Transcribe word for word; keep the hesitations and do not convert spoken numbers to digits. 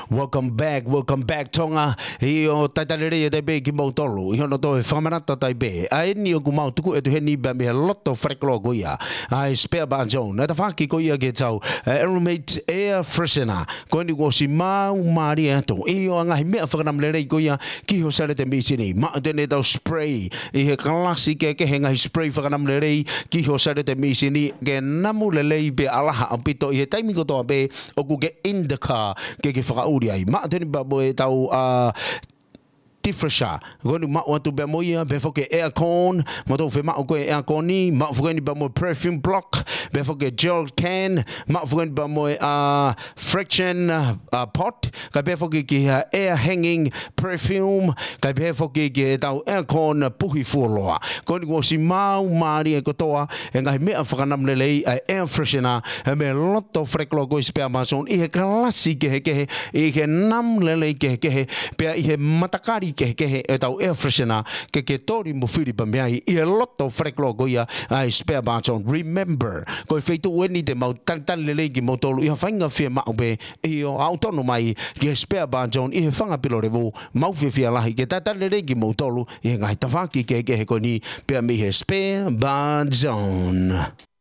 Welcome back, welcome back tonga. Io tatalere te be ki mo tolu. Io no to e whamanata tai be. Ai ni o kumau tuku e tu he ni ba me loto freklo goia. Ai spare ba zone. Na ta whaki goia ke tau. Aeromate air freshener. Ko ni ko si mau mari ato. Io anga hi mea whakanam lere goia ki ho sare te misini. Ma tene tau spray. I he klasi ke ke henga hi spray whakanam lere ki ho sare te misini. Ke namu lele be alaha apito. I he taimi ko toa be o ku ke in the car ke ke whakauri ai. Ma tene ba mo e tau uh, Tifresha, goni ma watu be moia be foke aircon, ma to fe ma ko aircon ni, ma foke ni ba mo perfume block, be foke gel can, ma foke ni ba mo uh, friction uh, pot, ka be foke ki uh, air hanging perfume, ka be foke ki tau aircon puhi fuloa. Goni ko si mau mari e kotoa, e ngai mea whakanam lelei a air freshener, e me loto freklo ko spare Amazon, i he klasi ke he kehe, i he nam lelei ke he kehe, pea i he matakari ke ke e tau air freshener ke ke tori mo whiri pa mea i e loto freklo goia ai spare Amazon. Remember, ko e feitu weni te mau tantan lele ki mo tolu i ha whainga whia mau be i o autono mai ki e spare Amazon i he whanga pilo revo mau whia whia lahi ke tantan lele ki mo tolu i he ngai tawhaki ke ke he ko ni pea mi he spare Amazon.